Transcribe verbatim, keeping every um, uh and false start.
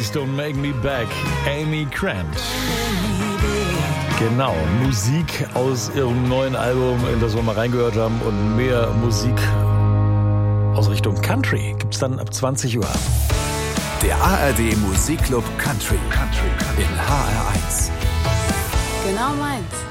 Please Don't Make Me Back, Amy Grant. Genau, Musik aus ihrem neuen Album, in das wir mal reingehört haben, und mehr Musik aus Richtung Country gibt's dann ab zwanzig Uhr. Der A R D Musikclub Country, Country in H R eins. Genau meins.